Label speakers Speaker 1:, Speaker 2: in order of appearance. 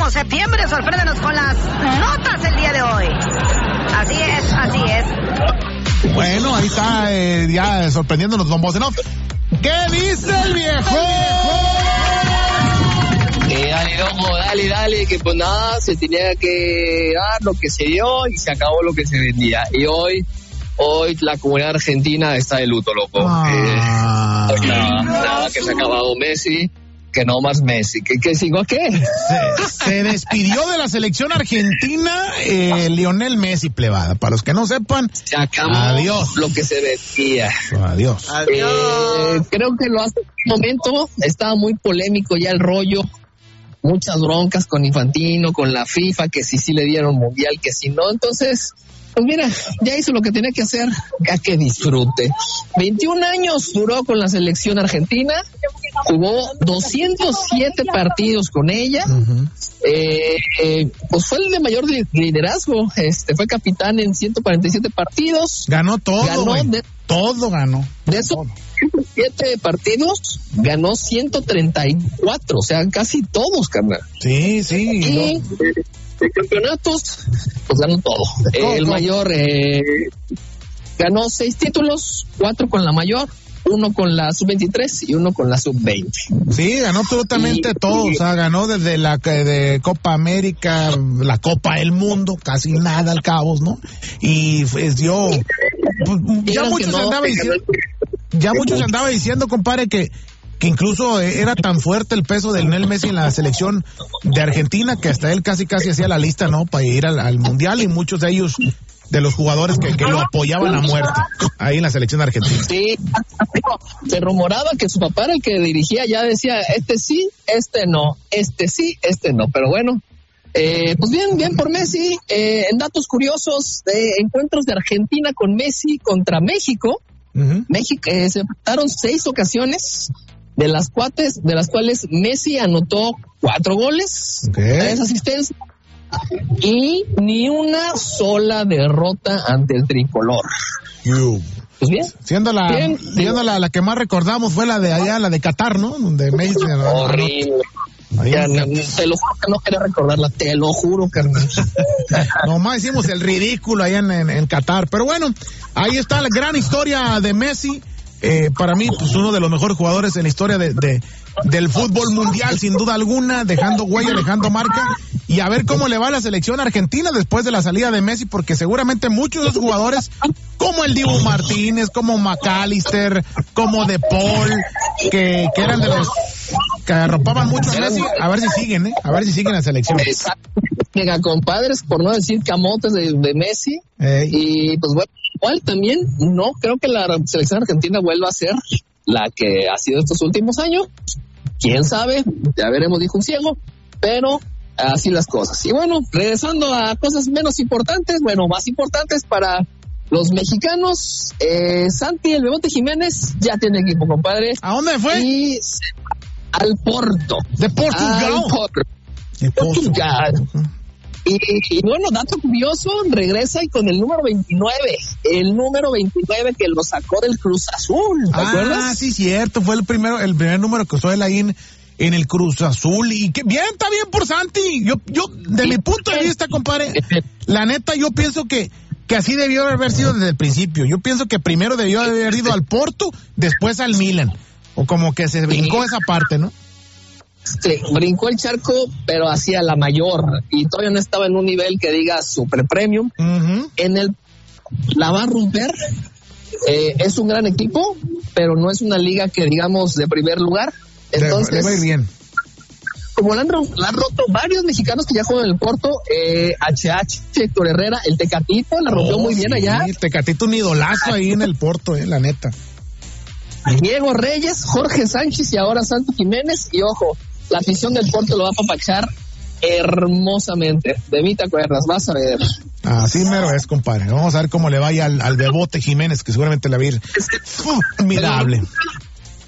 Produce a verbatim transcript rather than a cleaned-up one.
Speaker 1: Próximo septiembre, sorpréndenos con las notas el día de hoy. Así es, así es.
Speaker 2: Bueno, ahí está, eh, ya sorprendiéndonos Don Bocenov. ¿Qué dice el viejo?
Speaker 3: Eh, dale, loco, dale, dale, que pues nada, se tenía que dar lo que se dio y se acabó lo que se vendía. Y hoy, hoy la comunidad argentina está de luto, loco.
Speaker 2: Ah.
Speaker 3: Eh, nada, nada, que se ha acabado Messi, que no más Messi. ¿Qué, qué sigo qué?
Speaker 2: Se, se despidió de la selección argentina eh, Lionel Messi, plebada. Para los que no sepan,
Speaker 3: se acabó
Speaker 2: adiós.
Speaker 3: Lo que se vendía.
Speaker 2: Adiós.
Speaker 3: Adiós. Eh, creo que lo hace un momento, estaba muy polémico ya el rollo. Muchas broncas con Infantino, con la FIFA, que si sí le dieron mundial, que si no. Entonces, pues mira, ya hizo lo que tenía que hacer, ya que disfrute. veintiún años duró con la selección argentina, jugó doscientos siete partidos con ella, uh-huh. eh, eh, pues fue el de mayor liderazgo, este fue capitán en ciento cuarenta y siete partidos.
Speaker 2: Ganó todo, ganó de, todo ganó.
Speaker 3: De esos siete partidos, ganó ciento treinta y cuatro, o sea, casi todos, carnal.
Speaker 2: Sí, sí.
Speaker 3: Y no. de campeonatos, pues ganó todo. Eh, el mayor eh, ganó seis títulos, cuatro con la mayor, uno con la sub veintitrés y uno con la sub veinte.
Speaker 2: Sí, ganó absolutamente y, todo, y, o sea, ganó desde la de Copa América, la Copa del Mundo, casi nada al cabo, ¿no? Y pues dio, pues, ya muchos no, andaba diciendo, ya muchos andaba diciendo, compadre, que que incluso era tan fuerte el peso de Lionel Messi en la selección de Argentina que hasta él casi casi hacía la lista, ¿no? Para ir al, al Mundial, y muchos de ellos, de los jugadores que, que lo apoyaban a muerte ahí en la selección de Argentina.
Speaker 3: Sí, se rumoraba que su papá era el que dirigía, ya decía, este sí, este no, este sí, este no, pero bueno, eh, pues bien, bien por Messi. Eh, en datos curiosos, de encuentros de Argentina con Messi contra México, uh-huh. México eh, se enfrentaron seis ocasiones, de las cuates, de las cuales Messi anotó cuatro goles, okay. tres asistencias y ni una sola derrota ante el tricolor.
Speaker 2: Uh.
Speaker 3: Pues bien.
Speaker 2: Siendo la, bien, siendo la, la que más recordamos fue la de allá, la de Qatar, ¿no? Donde Messi.
Speaker 3: Horrible. Ya, no, te lo juro que no quería recordarla, te lo juro, carnal.
Speaker 2: Nomás hicimos el ridículo allá en, en, en Qatar. Pero bueno, ahí está la gran historia de Messi. Eh, para mí, pues uno de los mejores jugadores en la historia de, de del fútbol mundial, sin duda alguna, dejando huella, dejando marca, y a ver cómo le va a la selección argentina después de la salida de Messi, porque seguramente muchos de los jugadores, como el Dibu Martínez, como McAllister, como De Paul, que, que eran de los que arropaban mucho a Messi, a ver si siguen, ¿eh? A ver si siguen en la selección.
Speaker 3: Exacto. Mega compadres, por no decir camotes de, de Messi. Ey. Y pues bueno, igual también no creo que la selección argentina vuelva a ser la que ha sido estos últimos años. Quién sabe, ya veremos, dijo un ciego, pero así las cosas. Y bueno, regresando a cosas menos importantes, bueno, más importantes para los mexicanos, eh, Santi el Bebote Jiménez ya tiene equipo, compadre.
Speaker 2: ¿A dónde fue?
Speaker 3: Y al Porto.
Speaker 2: ¿De Portugal?
Speaker 3: Al Porto.
Speaker 2: De Portugal.
Speaker 3: Uh-huh. Y, y bueno, dato curioso, regresa y con el número veintinueve, el número veintinueve que lo sacó del Cruz Azul, ¿te
Speaker 2: ah,
Speaker 3: acuerdas?
Speaker 2: Ah, sí, cierto, fue el primero, el primer número que usó él ahí en, en el Cruz Azul, y que bien, está bien por Santi. Yo, yo, de sí. mi punto de vista, compadre, la neta, yo pienso que, que así debió haber sido desde el principio. Yo pienso que primero debió haber ido al Porto, después al Milan, o como que se brincó esa parte, ¿no?
Speaker 3: Sí, brincó el charco, pero hacia la mayor, y todavía no estaba en un nivel que diga super premium. Uh-huh. En el la va a romper. Eh, es un gran equipo, pero no es una liga que digamos de primer lugar. Entonces,
Speaker 2: le va a ir bien.
Speaker 3: Como la han, la han roto varios mexicanos que ya juegan en el Porto, eh, H H, Héctor Herrera, el Tecatito la rompió oh, muy bien sí, allá.
Speaker 2: El Tecatito un idolazo ahí en el Porto, eh, la neta.
Speaker 3: Diego Reyes, Jorge Sánchez y ahora Santi Jiménez, y ojo, la afición del Porto lo va a apapachar hermosamente. De mí te acuerdas, vas a ver.
Speaker 2: Así mero es, compadre. Vamos a ver cómo le vaya al, al Bebote Jiménez, que seguramente le va a ir formidable.